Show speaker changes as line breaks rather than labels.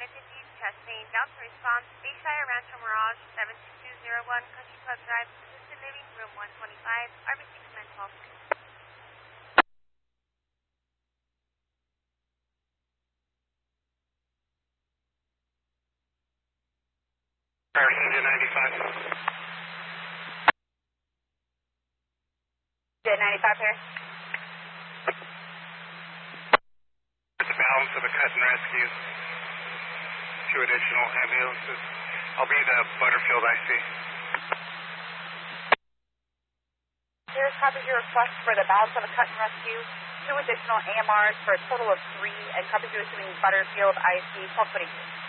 United 50, chest pain, Delta response, Bayshire Rancho Mirage, 76201, Country Club Drive, assisted living, room 125, RB6 men 12.
Jet 95.
Jet 95 here.
It's a balance of a cut and rescue. 2 additional ambulances. I'll be the Butterfield IC.
Here's copies your request for the balance of a cut and rescue. 2 additional AMRs for a total of 3, and copies you assuming Butterfield IC 1222.